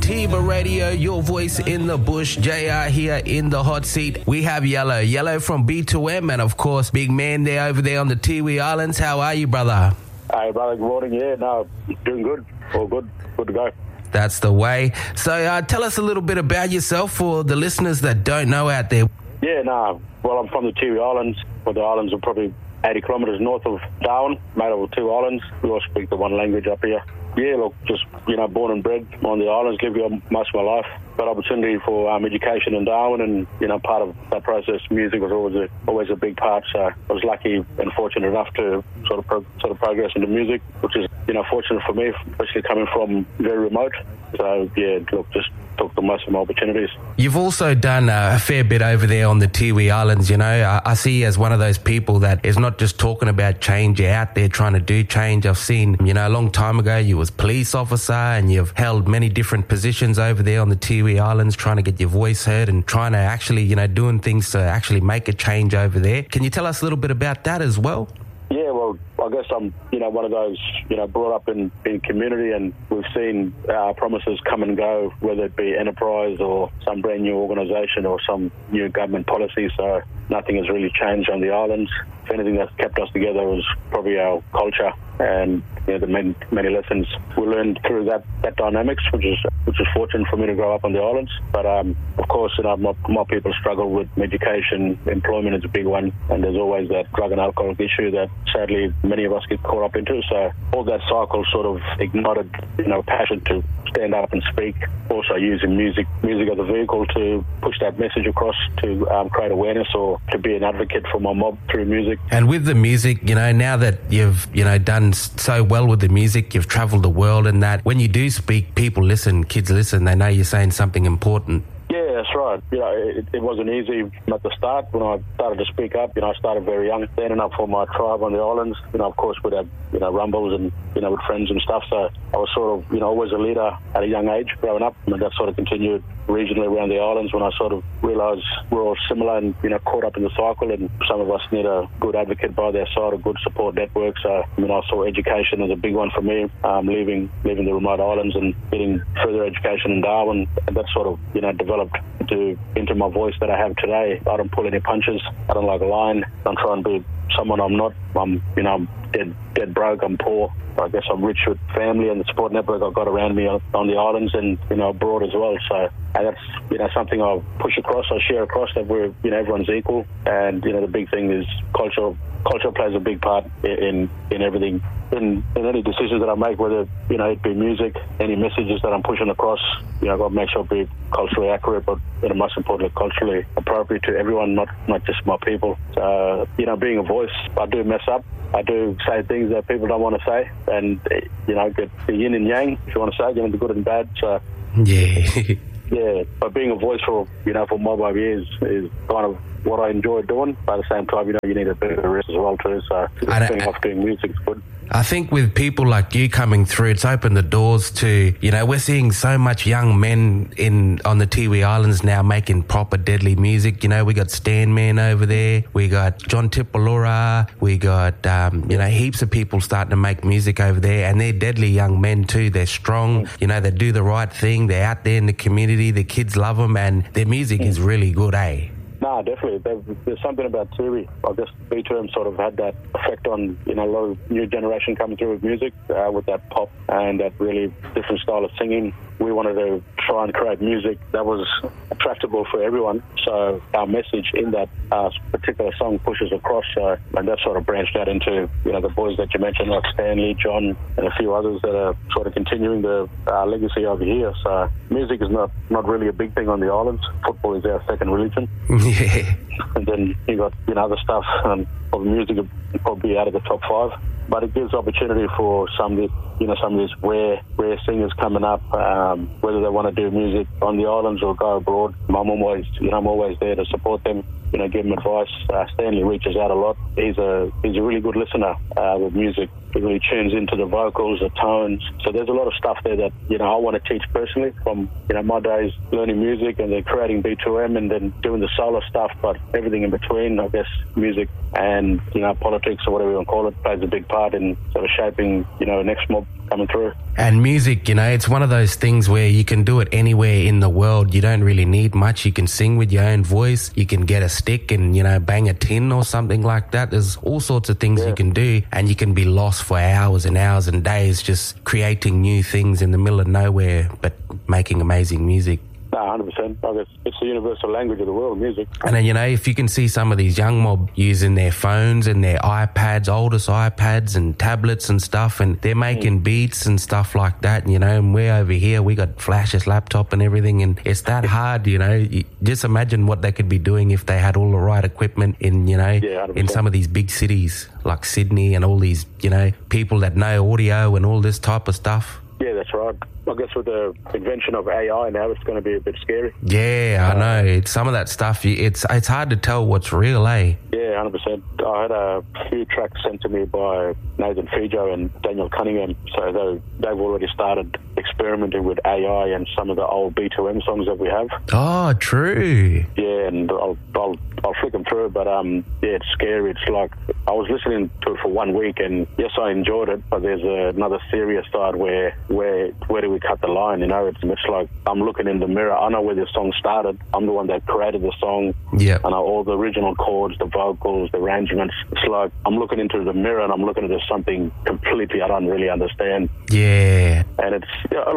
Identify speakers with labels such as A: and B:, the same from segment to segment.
A: Tiba Radio, your voice in the bush. JR here in the hot seat. We have Yellow from B2M, and of course, big man there over there on the Tiwi Islands. How are you, brother?
B: Hey, brother, good morning. Yeah, no, doing good. All good. Good to go.
A: That's the way. So tell us a little bit about yourself for the listeners that don't know out there.
B: Yeah, no, well, I'm from the Tiwi Islands. Well, the islands are probably 80 kilometres north of Darwin, made up of two islands. We all speak the one language up here. Yeah, look, just, born and bred on the islands, lived here most of my life. Got opportunity for education in Darwin, and, part of that process, music was always a big part. So I was lucky and fortunate enough to sort of progress into music, which is, fortunate for me, especially coming from very remote. So, yeah, look, just took the most of my opportunities.
A: You've also done a fair bit over there on the Tiwi Islands, I see you as one of those people that is not just talking about change, you're out there trying to do change. I've seen, a long time ago you was police officer and you've held many different positions over there on the Tiwi Islands trying to get your voice heard and trying to actually, doing things to actually make a change over there. Can you tell us a little bit about that as well?
B: Yeah, well, I guess I'm, one of those, brought up in community, and we've seen promises come and go, whether it be enterprise or some brand new organisation or some new government policy. So nothing has really changed on the islands. If anything that's kept us together was probably our culture and the many lessons we learned through that dynamics, which is fortunate for me to grow up on the islands. But of course, my people struggle with education, employment is a big one, and there's always that drug and alcohol issue that sadly many of us get caught up into. So all that cycle sort of ignited, passion to stand up and speak. Also using music as a vehicle to push that message across, to create awareness or to be an advocate for my mob through music.
A: And with the music, now that you've, done so well with the music, you've travelled the world, and that when you do speak, people listen, kids listen, they know you're saying something important.
B: Yeah, that's right. It wasn't easy at the start. When I started to speak up, I started very young, standing up for my tribe on the islands. Of course, we'd have, rumbles and, with friends and stuff. So I was sort of, always a leader at a young age growing up. And that sort of continued regionally around the islands when I sort of realised we're all similar and, caught up in the cycle, and some of us need a good advocate by their side, a good support network. So, I saw education as a big one for me, leaving the remote islands and getting further education in Darwin. And that sort of, developed into my voice that I have today. I don't pull any punches. I don't like lying. I don't try and be someone I'm not. I'm dead broke. I'm poor. I guess I'm rich with family and the support network I've got around me on the islands and, abroad as well. So that's, something I'll push across, I share across, that we're, everyone's equal. And, the big thing is culture. Culture plays a big part in everything. In any decisions that I make, whether, it be music, any messages that I'm pushing across, I've got to make sure it be culturally accurate, but, most importantly, culturally appropriate to everyone, not just my people. So, being a voice, I do mess up. I do say things that people don't want to say, and, get the yin and yang, if you want to say, the good and bad. So,
A: yeah.
B: Yeah, but being a voice for mob ideas is kind of what I enjoy doing. But at the same time, you need a bit of a rest as well too. So getting off doing music is good.
A: I think with people like you coming through, it's opened the doors to, we're seeing so much young men on the Tiwi Islands now making proper deadly music. We got Stan Man over there. We got John Tipalura. We got, heaps of people starting to make music over there, and they're deadly young men too. They're strong. They do the right thing. They're out there in the community. The kids love them, and their music is really good, eh?
B: No, definitely. There's something about Tiwi. I guess B2M sort of had that effect on, a lot of new generation coming through with music, with that pop and that really different style of singing. We wanted to try and create music that was attractable for everyone. So our message in that particular song pushes across. And that sort of branched out into, the boys that you mentioned, like Stanley, John, and a few others that are sort of continuing the legacy over here. So music is not really a big thing on the islands. Football is our second religion.
A: Yeah.
B: And then you got, other stuff. Of music would probably be out of the top 5. But it gives opportunity for some of these rare singers coming up, whether they want to do music on the islands or go abroad. I'm always there to support them, give them advice. Stanley reaches out a lot. He's a really good listener with music. He really tunes into the vocals, the tones. So there's a lot of stuff there that, I want to teach personally from, my days learning music and then creating B2M and then doing the solo stuff, but everything in between, I guess, music and, politics or whatever you want to call it, plays a big part in sort of shaping, next mob coming through.
A: And music, you know, it's one of those things where you can do it anywhere in the world. You don't really need much. You can sing with your own voice. You can get a stick and, you know, bang a tin or something like that. There's all sorts of things you can do, and you can be lost for hours and hours and days just creating new things in the middle of nowhere, but making amazing music.
B: No, 100%. I guess it's the universal language of the world, music.
A: And then, you know, if you can see some of these young mob using their phones and their iPads, oldest iPads and tablets and stuff, and they're making beats and stuff like that, you know, and we're over here, we got flashes, laptop and everything, and it's that hard, you know. Just imagine what they could be doing if they had all the right equipment in, you know, in some of these big cities like Sydney and all these, you know, people that know audio and all this type of stuff.
B: Yeah, that's right. I guess with the invention of AI now, it's going to be a bit scary.
A: Yeah, I know. It's some of that stuff, it's hard to tell what's real, eh?
B: Yeah, 100%. I had a few tracks sent to me by Nathan Fijo and Daniel Cunningham, so they've already started experimenting with AI and some of the old B2M songs that we have.
A: Oh, true.
B: Yeah, and I'll flick them through, but yeah, it's scary. It's like I was listening to it for 1 week, and yes, I enjoyed it, but there's another serious side where do we cut the line? You know, it's like I'm looking in the mirror. I know where the song started. I'm the one that created the song.
A: Yeah.
B: I know all the original chords, the vocals, the arrangements. It's like I'm looking into the mirror and I'm looking at something completely I don't really understand.
A: Yeah.
B: And it's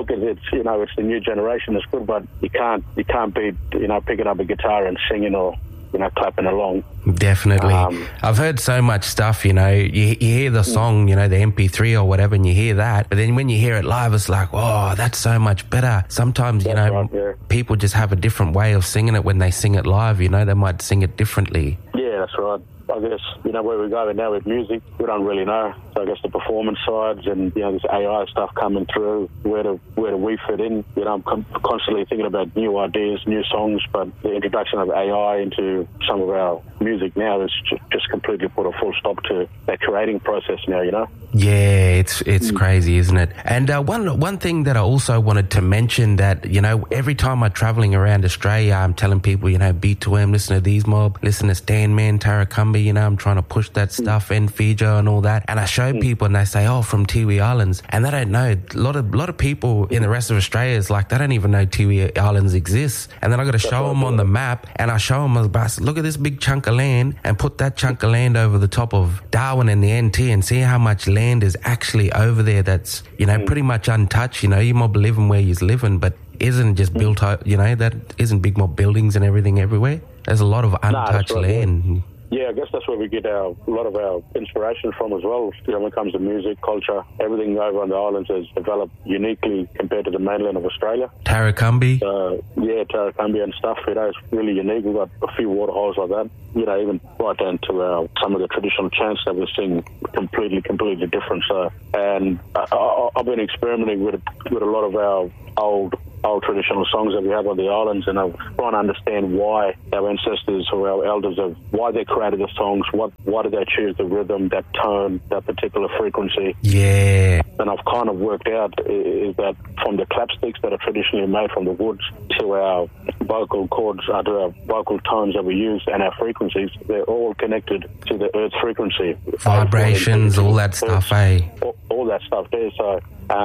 B: you know, it's the new generation. It's good, but you can't be, you know, picking up a guitar and singing or, you know, clapping along.
A: Definitely. I've heard so much stuff, you know, you hear the song, you know, the MP3 or whatever, and you hear that, but then when you hear it live, it's like, oh, that's so much better. Sometimes, you know, people just have a different way of singing it when they sing it live, you know, they might sing it differently.
B: Yeah, that's right. I guess, you know, where we're going now with music, we don't really know. So I guess the performance sides and, you know, this AI stuff coming through, where do we fit in? You know, I'm constantly thinking about new ideas, new songs, but the introduction of AI into some of our music now is just completely put a full stop to that creating process now, you know?
A: Yeah, it's crazy, isn't it? And one thing that I also wanted to mention that, you know, every time I'm traveling around Australia, I'm telling people, you know, B2M, listen to these mob, listen to Stan Man, Tarakamba, you know, I'm trying to push that stuff, and Fijo and all that. And I show people and they say, oh, from Tiwi Islands. And they don't know. A lot of people in the rest of Australia is like, they don't even know Tiwi Islands exists. And then I got to show them on the map, and I show them, look at this big chunk of land, and put that chunk of land over the top of Darwin and the NT and see how much land is actually over there that's, you know, pretty much untouched. You know, you might be living where you're living, but isn't just built out, you know, that isn't big mob buildings and everything everywhere. There's a lot of untouched land.
B: Yeah, I guess that's where we get a lot of our inspiration from as well. You know, when it comes to music, culture, everything over on the islands has developed uniquely compared to the mainland of Australia.
A: Tarakamba?
B: Yeah, Tarakamba and stuff. You know, it's really unique. We've got a few waterholes like that. You know, even right down to some of the traditional chants that we sing, completely different. So, and I've been experimenting with a lot of our old traditional songs that we have on the islands, and I'm trying to understand why our ancestors or our elders why they created the songs, why did they choose the rhythm, that tone, that particular frequency.
A: Yeah.
B: And I've kind of worked out is that from the clapsticks that are traditionally made from the woods to our vocal chords, to our vocal tones that we use and our frequencies, they're all connected to the earth frequency.
A: Vibrations, all that stuff, eh?
B: All that stuff there. So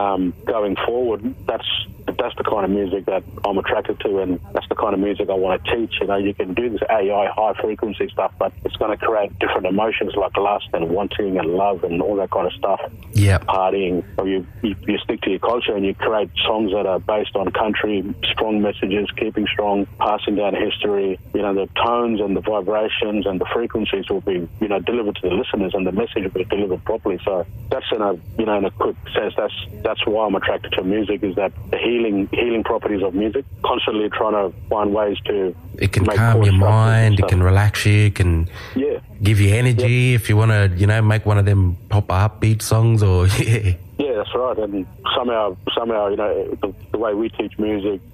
B: going forward, that's the kind of music that I'm attracted to, and that's the kind of music I want to teach. You know, you can do this AI high frequency stuff, but it's going to create different emotions like lust and wanting and love and all that kind of stuff.
A: Yeah,
B: partying. Or you stick to your culture and you create songs that are based on country, strong messages, keeping strong, passing down history. You know, the tones and the vibrations and the frequencies will be, you know, delivered to the listeners, and the message will be delivered properly. So that's in a quick sense, that's why I'm attracted to music, is that the healing properties of music, constantly trying to find ways to
A: it can calm your mind, it can relax you, it can give you energy if you want to, you know, make one of them proper upbeat songs, or
B: Yeah, that's right. And somehow, you know, the way we teach music,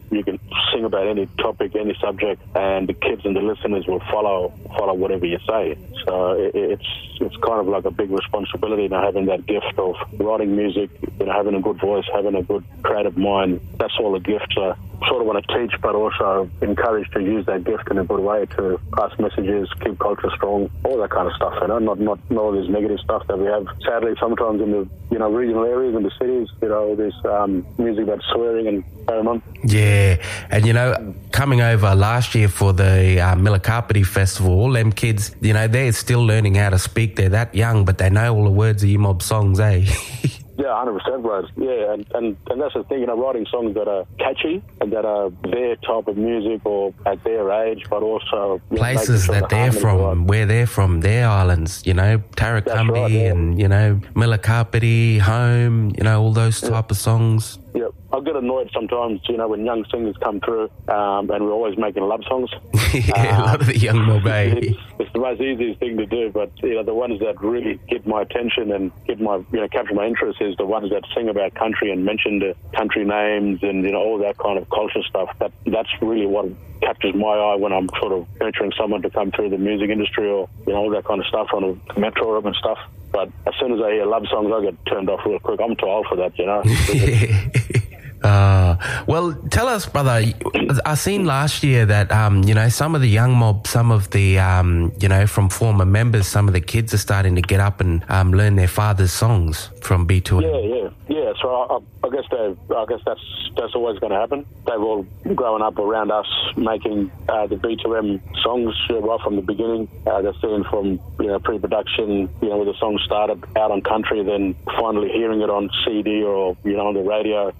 B: you can sing about any topic, any subject, and the kids and the listeners will follow whatever you say. So it's kind of like a big responsibility, you know, having that gift of writing music, you know, having a good voice, having a good creative mind. That's all a gift. So sort of want to teach, but also encourage to use that gift in a good way to pass messages, keep culture strong, all that kind of stuff. You know, not all this negative stuff that we have. Sadly, sometimes in the, you know, regional areas in the cities, you know, there's music that's swearing and going on.
A: Yeah, and you know, coming over last year for the Milakapiti Festival, all them kids, you know, they're still learning how to speak. They're that young, but they know all the words of U-Mob songs, eh?
B: Yeah, 100%, bro. Yeah, and that's the thing, you know, writing songs that are catchy and that are their type of music or at their age, but also
A: places sure that they're from, where they're from, their islands, you know, Tarakambi, right, yeah. And, you know, Milakapiti, Home, you know, all those type of songs.
B: Yeah, I get annoyed sometimes, you know, when young singers come through and we're always making love songs.
A: Yeah, a lot of the young mob,
B: It's the most easiest thing to do, but, you know, the ones that really get my attention and get my, you know, capture my interest is the ones that sing about country and mention the country names and, you know, all that kind of culture stuff. That's really what captures my eye when I'm sort of nurturing someone to come through the music industry or, you know, all that kind of stuff on a metro urban stuff. But as soon as I hear love songs, I get turned off real quick. I'm too old for that, you know.
A: Well, tell us, brother, I seen last year that, you know, some of the young mob, some of the, you know, from former members, some of the kids are starting to get up and learn their father's songs from B2M.
B: Yeah. So I guess that's always going to happen. They've all grown up around us making the B2M songs right from the beginning. They're seeing from, you know, pre-production, you know, where the song started out on country, then finally hearing it on CD or, you know, on the radio.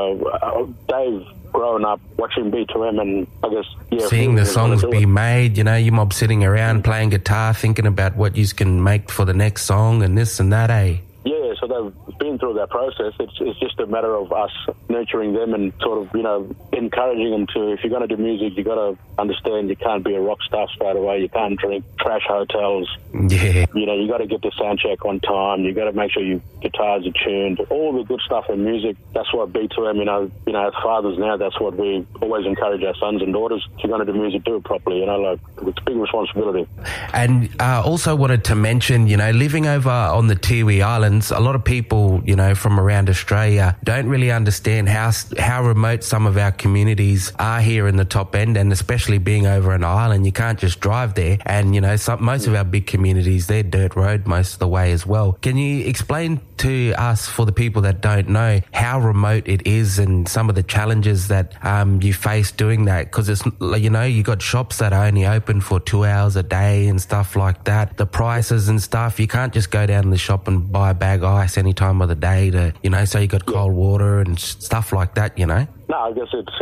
B: So they've grown up watching B2M and I guess,
A: seeing the songs be made, you know, you mob sitting around playing guitar, thinking about what you can make for the next song and this and that, eh?
B: Yeah, so they've been through that process. It's just a matter of us nurturing them and sort of, you know, encouraging them to, if you're going to do music, you got to understand you can't be a rock star straight away. You can't drink trash hotels.
A: Yeah.
B: You know, you got to get the sound check on time. You got to make sure your guitars are tuned. All the good stuff in music. That's what B2M, you know, as fathers now, that's what we always encourage our sons and daughters. If you're going to do music, do it properly. You know, like, it's a big responsibility.
A: And also wanted to mention, you know, living over on the Tiwi Islands, a lot of people, you know, from around Australia don't really understand how remote some of our communities are here in the top end, and especially being over an island, you can't just drive there. And, you know, most of our big communities, they're dirt road most of the way as well. Can you explain to us, for the people that don't know, how remote it is and some of the challenges that you face doing that? Because it's, you know, you got shops that are only open for 2 hours a day and stuff like that. The prices and stuff, you can't just go down to the shop and buy a bag of ice any time of the day to, you know, so you got cold water and stuff like that, you know?
B: No, I guess it's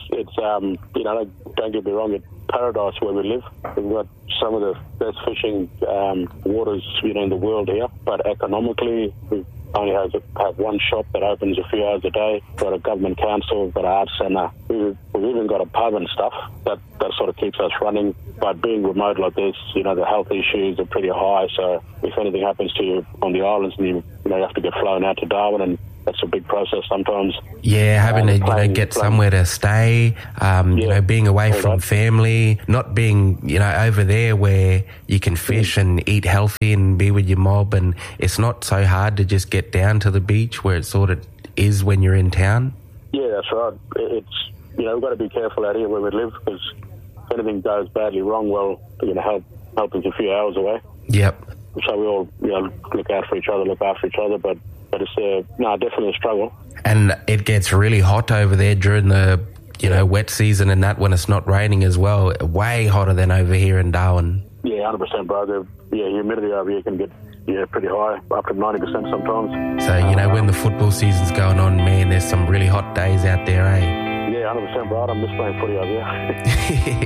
B: you know, don't get me wrong, it's paradise where we live. We've got some of the best fishing waters, you know, in the world here, but economically we only have one shop that opens a few hours a day. We've got a government council, we've got an arts centre. We've even got a pub and stuff that sort of keeps us running. But being remote like this, you know, the health issues are pretty high. So if anything happens to you on the islands, and you have to get flown out to Darwin, and that's a big process sometimes.
A: Yeah, having to, you know, get somewhere to stay, you know, being away from family, not being, you know, over there where you can fish and eat healthy and be with your mob, and it's not so hard to just get down to the beach where it sort of is when you're in town. Yeah,
B: that's right. It's, you know, we've got to be careful out here where we live, because if anything goes badly wrong, well, you know, help is a few hours away.
A: Yep.
B: So we all, you know, look after each other, but it's definitely a struggle.
A: And it gets really hot over there during the, you know, wet season and that, when it's not raining as well. Way hotter than over here in Darwin.
B: Yeah, 100%, bro. Humidity over here can get pretty high, up to 90% sometimes.
A: So, you know, when the football season's going on, man, there's some really hot days out there, eh?
B: Yeah, 100%, bro. I miss playing footy over here.